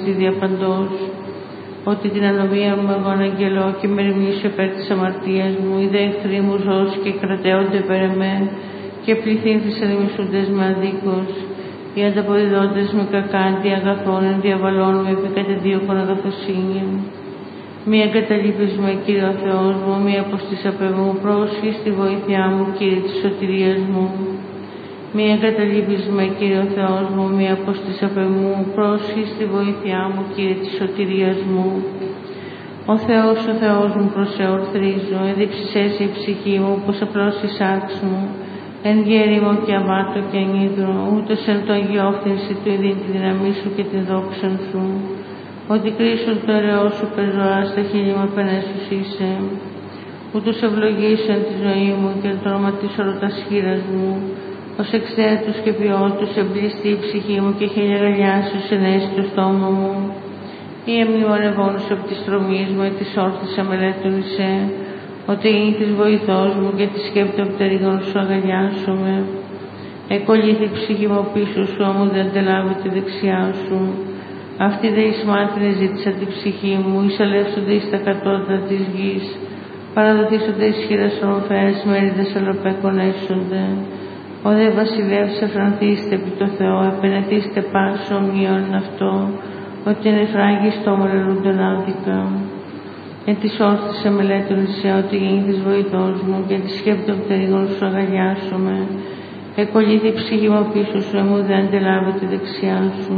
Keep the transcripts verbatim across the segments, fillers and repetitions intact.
τη διαπαντός, ότι την ανομία μου εγώ αναγγελώ και μεριμνήσω υπέρ της αμαρτίας μου, οι δε εχθροί μου ζώσουν και κρατέονται υπέρ εμέ, και πληθύνθησαν οι μισούντες με αδίκως, οι ανταποδιδόντες με κακάντι αγαθών εν διαβαλών με επί κατεδίωκον αγαθοσύνη. Μη εγκαταλείπεις με, Κύριε ο Θεός μου, μη αποστείς απ' εμού, πρόσχεις τη βοήθειά μου, Κύριε της σωτηρίας μου. Μη εγκαταλείπεις με, Κύριε ο Θεός μου, μη αποστείς απ' εμού, πρόσχεις τη βοήθειά μου, Κύριε της σωτηρίας μου. Ο Θεός, ο Θεός μου, προς σε ορθρίζω, εδείψησέ σε η ψυχή μου, πως απλώς η σάξ μου, εν γέριμο και αβάτο και εν ίδρο, ούτως εν το αγιόφθηνση του ειδήν τη δύναμή σου και την δόξαν σου. Ότι κρίσουν το αιρεό σου πεζοά στα χείλη μου επενέσους είσαι. Ούτως ευλογήσαν τη ζωή μου και το όνομα της ορωτάς χείρας μου. Ως εξαίρετους και ποιότους εμπλήστη η ψυχή μου και χίλια γαλιάσους ενέσει το στόμα μου. Ή εμνημονευόνους από τις τρομής μου, ή της όρθης αμελέτων είσαι. Ότι ήθης βοηθός μου και τη σκέπτω από τα ρίγων σου αγαλιάσομαι. Εκολύθη η ψυχή μου πίσω σου, όμως δεν αντελάβει τη δεξιά σου. Αυτή δε εις μάτρινε ζήτησα την ψυχή μου, εισαλεύσονται εις τα κατώτερα της γης. Παραδοθήσονται εις χείρας οροφές, μέριδες αλλοπέκων έσονται. Ο δε βασιλεύς εφρανθήστε επί το Θεό, επενεθήστε πάσο ομοίων αυτό, ότι εν εφράγης το ομολελούντον άδικα. Εν της όρθης εμελέτων είσαι, ότι γεννήθης βοηθός μου, και τη σκέπτω από τα ρίγων σου αγαλιάσομαι. Εκολύθη η ψυχή μου πίσω σου, εμού δεν αντελάβει τη δεξιά σου.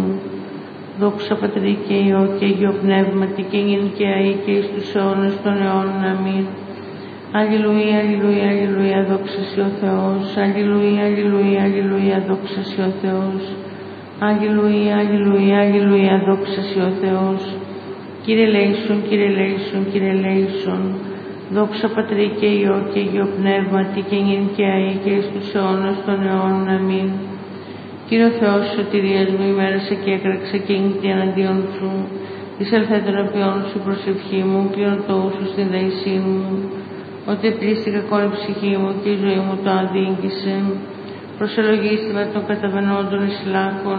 Δόξα Πατρί και Υιό και Αγίο Πνεύματι και νυν και αεί και εις τους αιώνες των αιώνων. Αμήν. Αλληλουία, αλληλουία, αλληλουία, δόξα σοι ο Θεός. Αλληλουία, αλληλουία, αλληλουία, δόξα σοι ο Θεός. Αλληλουία, αλληλουία, αλληλουία, δόξα σοι ο Θεός. Κύριε λέησον, Κύριε λέησον, Κύριε λέησον. Δόξα Πατρί και Υιό και Αγίο Πνεύματι και νυν και αεί και εις τους αιώνες των αιώνων. Αμήν. Κύριε Θεός της σωτηρίας μου, ημέρασε και έκραξε και νύχτη εναντίον σου. Εισέλθε των απειών σου προσευχή μου, πλήρων το ούσου στην δεησή μου. Ότι πλήστη κακόν η ψυχή μου και η ζωή μου το αδίκησε. Προσελογίστη με των καταβαινόντων εις λάκων.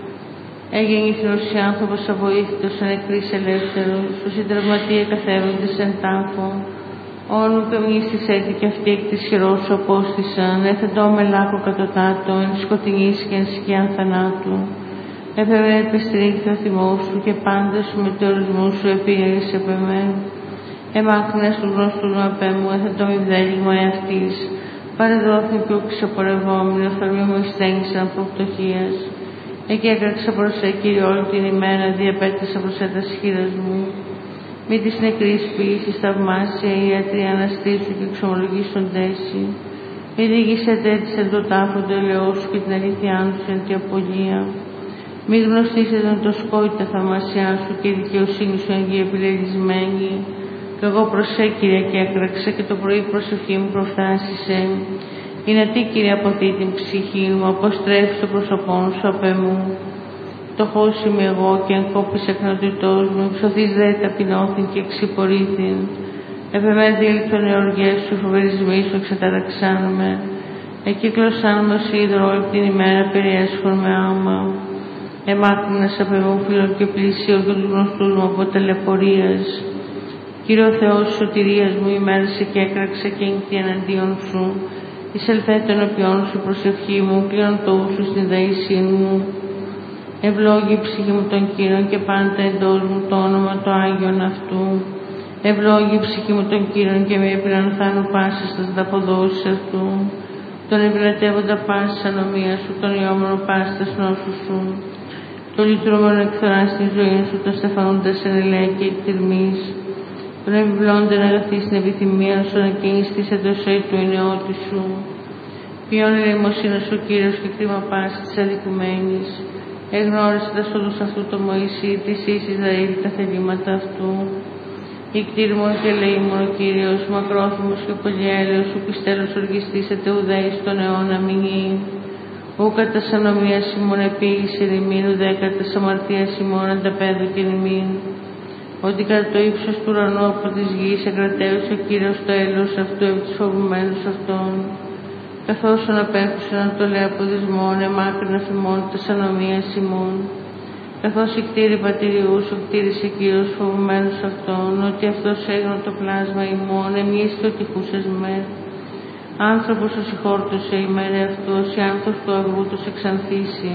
Έγεννηθνος η άνθρωπος αβοήθητος εν εκκρής ελεύθερος, ως οι τραυματίε καθέβοντες εν τάφο. Όνου και μνήστης έτη και αυτή εκ της χειρός σου απόστησαν, έθετο με λάκκο κατωτάτο, εν σκοτεινής και εν σκιάν θανάτου. Εφεύρε στηρίχθη ο θυμός σου και πάντα σου με το ορισμό σου επίερες επ' εμέ. Εμάκρυνες του γνωστού μου απ' εμού, έθετο μη βδέλιγμα εαυτής. Παρεδόθη και ουκ ξεπορευόμενη, οφθαλμή μου εισθένησαν από φτωχίας. Εκεί έκραξα προς σε, Κύριε, όλη την ημέρα, διαπέτησα προς σε τα σχήρας μου. Μη της νεκρής ποιήσης θαυμάσια, οι ιατροί αναστήσουν και εξομολογήσουν τέση. Μη διηγήσετε έτσι εν το τάφο του ελαιός σου και την αλήθειά σου εν τη απολία. Μη γνωστήσετε εν το σκόη τα θαυμάσια σου και η δικαιοσύνη σου εν γη επιλεγισμένη. Κι εγώ προς σε, Κύριε, και έκραξα και το πρωί προσευχή μου προφθάσισε. Είναι τι, Κύριε, αποθεί την ψυχή μου, αποστρέφει το πρόσωπό σου απ' εμού. Φτωχός είμαι εγώ και εν κόπης εκνοτητός μου, ψωθείς δε ταπεινώθην και εξυπορήθην. Επ' εμέ διέλθον οι οργές σου, οι φοβερισμοί σου εξαταραξάν με. Εκύκλωσάν με ως ίδρο όλη την ημέρα, περιέσχον με άμα. Εμάκρυνας απ' εμού φίλων και πλησίων και τους γνωστούς μου από ταλαιπωρίας. Κύριε ο Θεός της σωτηρίας μου, ημέρασε και έκραξε και νύχτη εναντίον σου. Εισελθέ των οποίων σου προσευχή μου, πλήρων το ούσου στην δεήσή μου. Ευλόγη η ψυχή μου των Κύριων και πάντα εντός μου το όνομα το Άγιον αυτού. Ευλόγη η ψυχή μου των Κύριων και με επιλανθάνω πάσης στα δαποδόσεις αυτού. Τον ευλατεύοντα πάσης ανομία σου, τον ιόμονο πάσης τα νόσου σου. Το λυτρώμενο εκθορά στην ζωή σου, το στεφανούντας εν ελέα και εκτιρμής. Τον επιβλώντα να αγαθείς στην επιθυμία σου, να κινηστείς εντός ζωή του ενεώτη σου. Ποιον ελεημοσύνος ο Κύριος και κρίμα πάσης της αδικουμένης. Εγνώρισε τα σώδους αυτού το Μωυσή, της εις Ισραήλ τα θελήματα αυτού. Ικτήρμον και ελεήμον ο Κύριος, μακρόθυμος και πολυέλεος, ου πιστέλος οργιστήσετε ουδέης των αιώνα μηνύ. Ου κατά ανομίας ημών επίγησε ημίν, ουδέκα τα αμαρτίας ημών ανταπέδου και ημίν. Ότι κατά το ύψος του ουρανού από της γης εγκρατέωσε ο Κύριος το έλεος αυτού επί τους φοβουμένους αυτών. Καθώς αναπέχουσαν το λέει αποδισμόν, εμάκρυνα φημών τας ανομίας ημών. καθώς η κτήρη πατηριού σου κτήρισε Κύριος φοβουμένους αυτών, ότι αυτός έγινε το πλάσμα ημών, εμείς και ότι χούσες με. Άνθρωπος ο συγχώρτωσε ημέρε αυτός, η άνθος του αυγού τους εξανθήσει.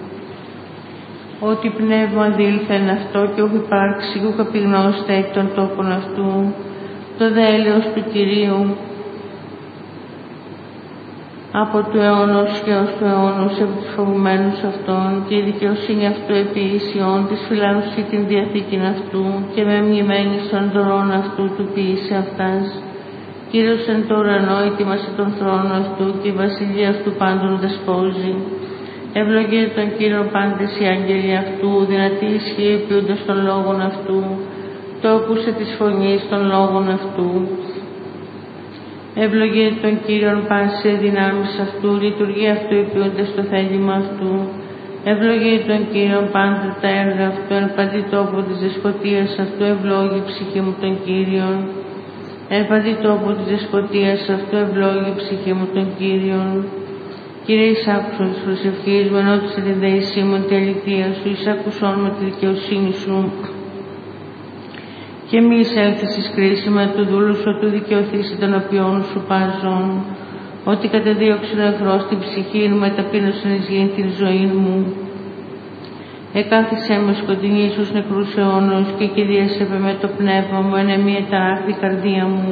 Ότι πνεύμα δήλθεν αυτό και ούχ υπάρξει, ούχ απειγνώστα εκ των τόπων αυτού, το δε έλεος του Κυρίου, από του αιώνος και ως του αιώνος επί τους φοβουμένους αυτών, και η δικαιοσύνη αυτού επί Ισιών της φιλάνουση την διαθήκην αυτού, και με μνημένη των δωρών αυτού του ποιήσε αυτάς. Κύριος εν το ουρανό ετοίμασε τον θρόνο αυτού, και η βασιλεία αυτού πάντων δεσπόζει. Ευλογείται τον Κύριον πάντες οι άγγελοι αυτού, δυνατοί ισχύει ποιούντας των λόγων αυτού, το ακούσε της φωνής των λόγων αυτού. Ευλογείται τον Κύριον πάση δυνάμεις αυτού, λειτουργεί αυτού υπηρούνται στο θέλημα αυτού. Ευλογείται τον Κύριον πάντα τα έργα αυτού, εν παντή τόπο της δεσποτείας αυτού, ευλόγη η ψυχή μου τον Κύριον. Εν παντή τόπο της δεσποτείας αυτού, ευλόγη η ψυχή μου τον Κύριον. Κύριε, εισάκουσον της προσευχής μου, ενώτισε την δεησή μου την αληθεία σου, εισάκουσον με τη δικαιοσύνη σου. Και μη εισέλθεις εις κρίση με του δούλου σου, του δικαιωθήσει των οποίων σου πάζων, ότι κατεδίωξε ο εχθρός την ψυχή μου, μεταπείνωσεν εις γήν την ζωή μου. Εκάθισέ με σκοτεινή στους νεκρούς αιώνους και κυρίασεπε με το πνεύμα μου, εν εμεί εταράχθη η καρδία μου.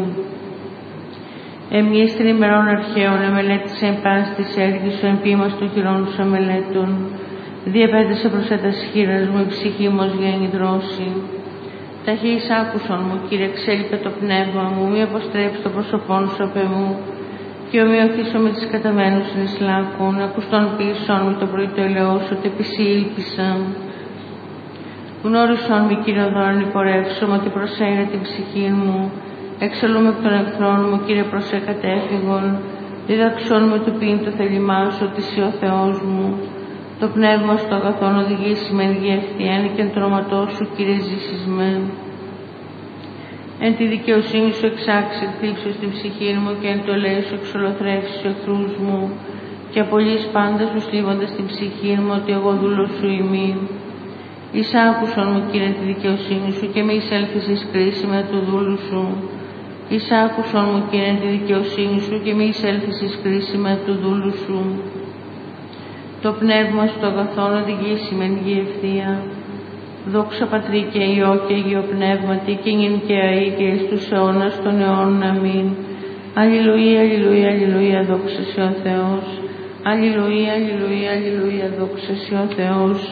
Εμείς την ημερών αρχαίων εμελέτησε εν πάση της έργης σου, εν ποίημας των χειρών σου εμελέτων. Διεπέτασε προς έτας χείρας μου, η ψυχή μου ως γέννη δρόση. Ταχύς άκουσον μου, Κύριε, εξέλιπε το πνεύμα μου, μη αποστρέψει το πρόσωπόν σου απ' εμού, και ομοιωθήσω με τις καταμένους εν εισλάκων, ακουστών πίσω με το πρωί το ελαιός, ότι επί σοι ήλπισα. Γνώρισον μη, Κύριε, δώρον υπορεύσω, ότι προσέγγα την ψυχή μου, εξελούμε εκ των εχθρών μου, Κύριε, προσέ κατέφυγον, διδαξόν με του ποιήν το θέλημά σου, ότι εσύ ο Θεός μου. Το πνεύμα στο αγαθόν οδηγήσει με ευθεία, και εν το όνοματό σου, Κύριε, ζήσεις με. Εν τη δικαιοσύνη σου εξάξει θλίψου στην ψυχή μου, και εν το λέει σου εξολοθρεύσει του εχθρούς μου, και απολύεις πάντα σου σλίβοντας την ψυχή μου, ότι εγώ δούλος σου ημί. Εισάκουσον μου, Κύριε, τη δικαιοσύνη σου, και μη εισέλθεις εις κρίση με του δούλου σου. Εισάκουσον μου, Κύριε, τη δικαιοσύνη σου, και μη εισέλθεις εις κρίση με του δούλου σου. Το πνεύμα στο αγαθόν οδηγήσει με γη ευθεία. Δόξα Πατρί και Υιό και Αγίο Πνεύματι, και νυν και αεί και εις τους αιώνας των αιώνων. Αμήν. Αλληλουία, αλληλουία, αλληλουία, δόξα σε ο Θεός. Αλληλουία, αλληλουία, αλληλουία, δόξα σε ο Θεός.